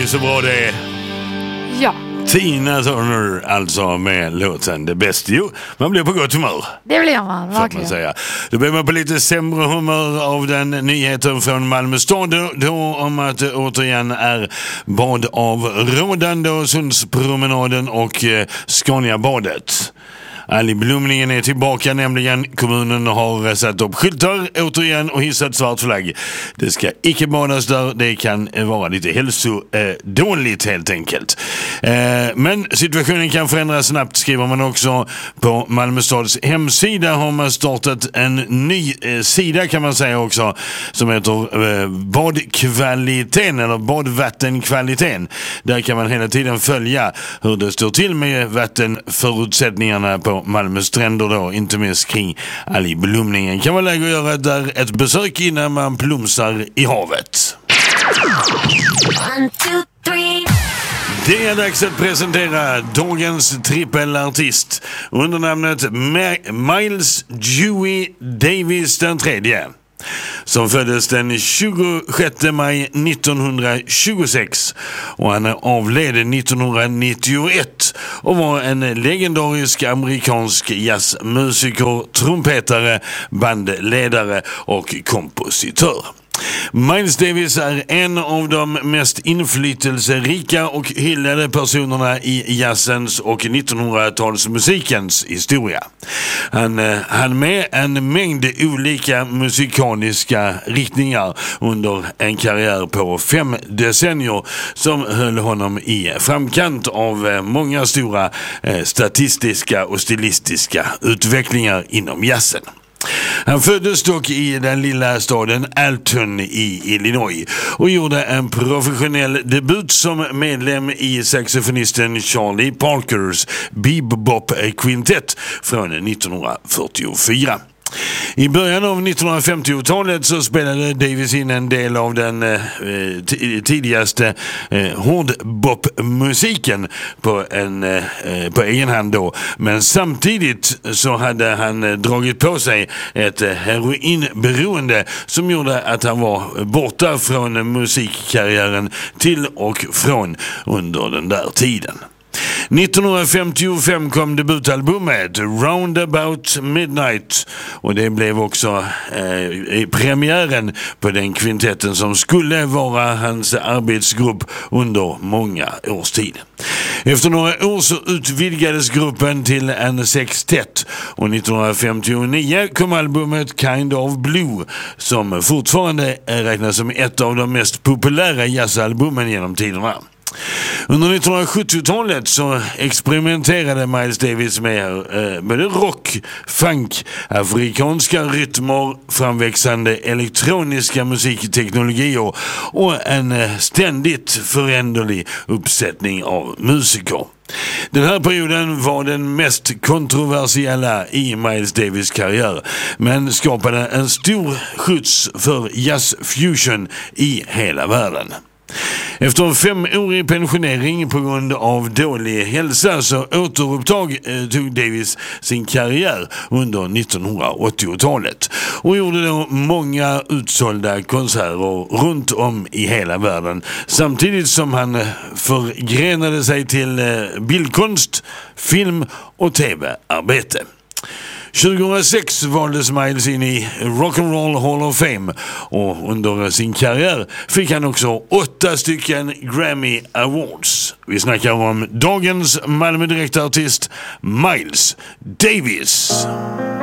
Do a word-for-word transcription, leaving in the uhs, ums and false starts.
ju så bra det är. Ja. Tina Turner alltså med låten Det bästa. Jo, man blir på gott humör. Det blir man, verkligen. Man säga. Då blir man på lite sämre humör av den nyheten från Malmö stad då, då om att det återigen är bad av rådande och Sundspromenaden och eh, Scaniabadet. Algblomningen är tillbaka nämligen. Kommunen har satt upp skyltar återigen och hissat svart flagg. Det ska icke badas där. Det kan vara lite hälsodåligt helt enkelt. Eh, men situationen kan förändras snabbt, skriver man också. På Malmö stads hemsida har man startat en ny eh, sida kan man säga också, som heter eh, badkvaliteten eller badvattenkvaliteten. Där kan man hela tiden följa hur det står till med vattenförutsättningarna på Malmö stränder då, inte minst kring algblomningen. Kan man lägga och göra där ett besök innan man plumsar i havet. One, two, three. Det är dags att presentera dagens trippelartist under namnet Ma- Miles Dewey Davis den tredje. Som föddes den tjugosjätte maj nittonhundratjugosex och han avled nittonhundranittioett och var en legendarisk amerikansk jazzmusiker, trumpetare, bandledare och kompositör. Miles Davis är en av de mest inflytelserika och hyllade personerna i jazzens och nittonhundratalsmusikens historia. Han hann med en mängd olika musikaliska riktningar under en karriär på fem decennier som höll honom i framkant av många stora statistiska och stilistiska utvecklingar inom jazzen. Han föddes dock i den lilla staden Alton i Illinois och gjorde en professionell debut som medlem i saxofonisten Charlie Parkers Bebop Quintet från nittonhundrafyrtiofyra. I början av nittonhundrafemtiotalet så spelade Davis in en del av den eh, t- tidigaste eh, hårdbopmusiken på, en, eh, på egen hand då. Men samtidigt så hade han eh, dragit på sig ett eh, heroinberoende som gjorde att han var borta från musikkarriären till och från under den där tiden. nittonhundrafemtiofem kom debutalbumet Roundabout Midnight och det blev också eh, premiären på den kvintetten som skulle vara hans arbetsgrupp under många års tid. Efter några år så utvidgades gruppen till en sextett och nittonhundrafemtionio kom albumet Kind of Blue som fortfarande räknas som ett av de mest populära jazzalbumen genom tiderna. Under nittonhundrasjuttiotalet så experimenterade Miles Davis med eh, både rock, funk, afrikanska rytmer, framväxande elektroniska musikteknologier och en eh, ständigt föränderlig uppsättning av musiker. Den här perioden var den mest kontroversiella i Miles Davis karriär, men skapade en stor skjuts för jazzfusion i hela världen. Efter en femårig pensionering på grund av dålig hälsa så återupptag eh, tog Davis sin karriär under nittonhundraåttiotalet och gjorde då många utsålda konserter runt om i hela världen samtidigt som han eh, förgrenade sig till eh, bildkonst, film och tv-arbete. tjugohundrasex valdes Miles in i Rock and Roll Hall of Fame och under sin karriär fick han också åtta stycken Grammy Awards. Vi snackar om dagens Malmö direktartist Miles Davis.